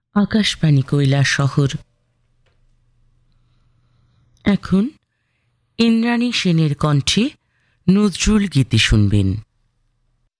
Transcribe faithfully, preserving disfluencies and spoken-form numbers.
আকাশবাণী কৈলাসহর। এখন ইন্দ্রাণী সেনের কণ্ঠে নজরুল গীতি শুনবেন।